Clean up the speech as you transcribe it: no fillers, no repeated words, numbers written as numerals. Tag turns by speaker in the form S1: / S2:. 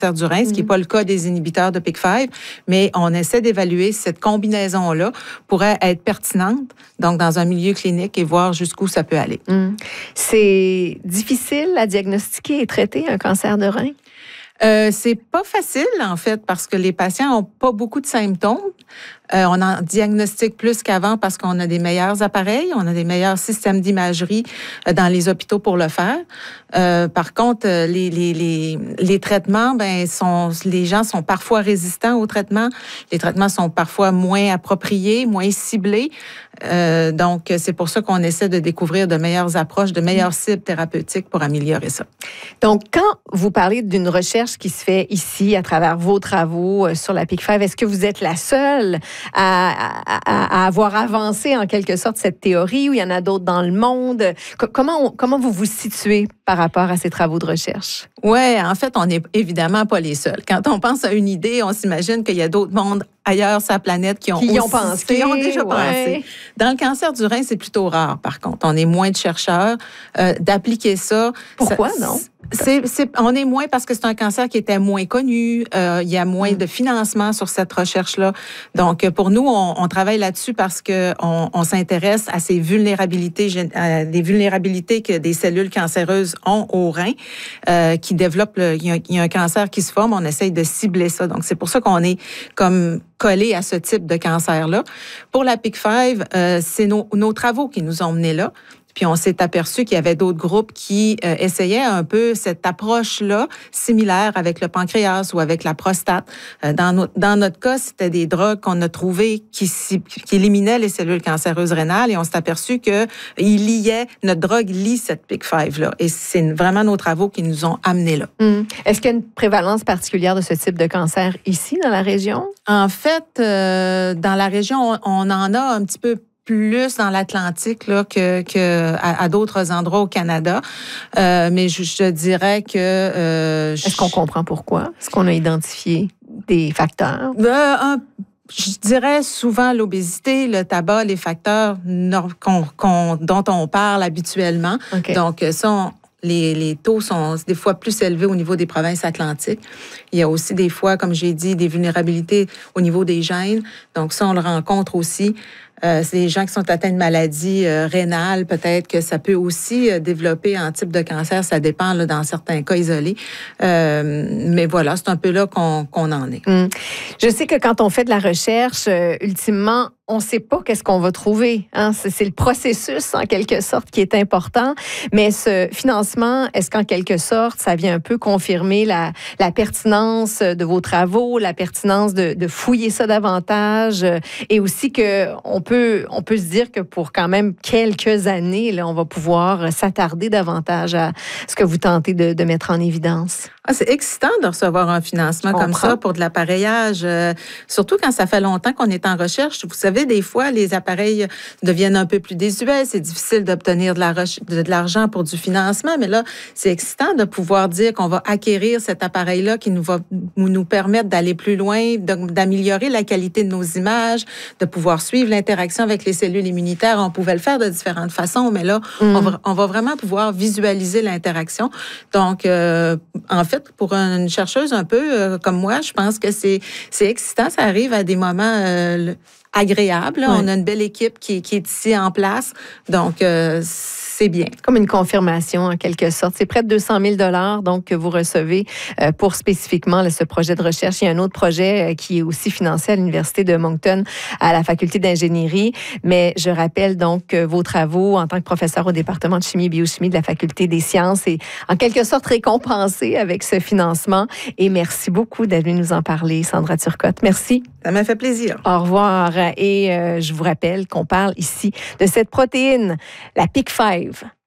S1: du rein, ce qui n'est pas le cas des inhibiteurs de PIK5, mais on essaie d'évaluer si cette combinaison-là pourrait être pertinente, donc dans un milieu clinique et voir jusqu'où ça peut aller.
S2: C'est difficile à diagnostiquer et traiter un cancer de rein?
S1: C'est pas facile, en fait, parce que les patients ont pas beaucoup de symptômes. On en diagnostique plus qu'avant parce qu'on a des meilleurs appareils, on a des meilleurs systèmes d'imagerie dans les hôpitaux pour le faire. Par contre, les traitements, les gens sont parfois résistants aux traitements. Les traitements sont parfois moins appropriés, moins ciblés. Donc, c'est pour ça qu'on essaie de découvrir de meilleures approches, de meilleures cibles thérapeutiques pour améliorer ça.
S2: Donc, quand vous parlez d'une recherche qui se fait ici à travers vos travaux sur la PIK5, est-ce que vous êtes la seule à avoir avancé en quelque sorte cette théorie ou il y en a d'autres dans le monde? Comment vous vous situez par rapport à ces travaux de recherche?
S1: Oui, en fait, on n'est évidemment pas les seuls. Quand on pense à une idée, on s'imagine qu'il y a d'autres mondes ailleurs sur la planète qui ont déjà pensé. Dans le cancer du rein, c'est plutôt rare, par contre. On est moins de chercheurs d'appliquer ça.
S2: Pourquoi, non?
S1: On est moins parce que c'est un cancer qui était moins connu. Il y a moins de financement sur cette recherche-là. Donc, pour nous, on travaille là-dessus parce que on s'intéresse à ces vulnérabilités, des vulnérabilités que des cellules cancéreuses ont au rein, qui développent. Il y a un cancer qui se forme. On essaye de cibler ça. Donc, c'est pour ça qu'on est comme collé à ce type de cancer-là. Pour la PIK5, c'est nos travaux qui nous ont menés là. Puis on s'est aperçu qu'il y avait d'autres groupes qui essayaient un peu cette approche-là, similaire avec le pancréas ou avec la prostate. Dans notre cas, c'était des drogues qu'on a trouvées qui éliminaient les cellules cancéreuses rénales et on s'est aperçu que notre drogue lie cette PIK5-là. Et c'est vraiment nos travaux qui nous ont amenés là.
S2: Est-ce qu'il y a une prévalence particulière de ce type de cancer ici, dans la région?
S1: En fait, dans la région, on en a un petit peu plus dans l'Atlantique là, que à d'autres endroits au Canada. Mais je dirais que...
S2: Est-ce qu'on comprend pourquoi? Est-ce qu'on a identifié des facteurs?
S1: Je dirais souvent l'obésité, le tabac, les facteurs dont on parle habituellement.
S2: Okay.
S1: Donc, ça, les taux sont des fois plus élevés au niveau des provinces atlantiques. Il y a aussi des fois, comme j'ai dit, des vulnérabilités au niveau des gènes. Donc, ça, on le rencontre aussi. C'est des gens qui sont atteints de maladies rénales, peut-être que ça peut aussi développer un type de cancer. Ça dépend là, dans certains cas isolés. Mais voilà, c'est un peu là qu'on en est.
S2: Je sais que quand on fait de la recherche, ultimement, on ne sait pas qu'est-ce qu'on va trouver. Hein? C'est le processus, en quelque sorte, qui est important. Mais ce financement, est-ce qu'en quelque sorte, ça vient un peu confirmer la pertinence de vos travaux, la pertinence de fouiller ça davantage et aussi qu'on peut se dire que pour quand même quelques années, là, on va pouvoir s'attarder davantage à ce que vous tentez de mettre en évidence?
S1: C'est excitant de recevoir un financement comme ça pour de l'appareillage, surtout quand ça fait longtemps qu'on est en recherche. Vous savez, des fois, les appareils deviennent un peu plus désuets. C'est difficile d'obtenir de l'argent pour du financement, mais là, c'est excitant de pouvoir dire qu'on va acquérir cet appareil-là qui va nous permettre d'aller plus loin, d'améliorer la qualité de nos images, de pouvoir suivre l'interaction avec les cellules immunitaires. On pouvait le faire de différentes façons, mais là, on va vraiment pouvoir visualiser l'interaction. Donc, en fait, pour une chercheuse un peu comme moi, je pense que c'est excitant. Ça arrive à des moments agréables. On a une belle équipe qui est ici en place. Donc, c'est bien.
S2: Comme une confirmation, en quelque sorte. C'est près de 200 000 donc, que vous recevez pour spécifiquement ce projet de recherche. Il y a un autre projet qui est aussi financé à l'Université de Moncton, à la Faculté d'ingénierie. Mais je rappelle donc vos travaux en tant que professeur au département de chimie et biochimie de la Faculté des sciences et en quelque sorte récompensé avec ce financement. Et merci beaucoup d'être venue nous en parler, Sandra Turcotte. Merci.
S1: Ça m'a fait plaisir.
S2: Au revoir. Et je vous rappelle qu'on parle ici de cette protéine, la PIK5.